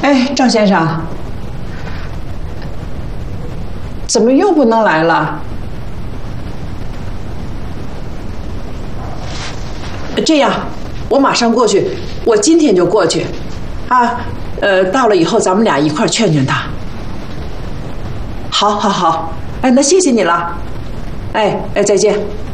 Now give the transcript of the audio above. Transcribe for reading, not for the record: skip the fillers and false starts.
哎，赵先生，怎么又不能来了？这样，我马上过去，我今天就过去，啊，到了以后咱们俩一块儿劝劝他。好，好，好，哎，那谢谢你了，哎，再见。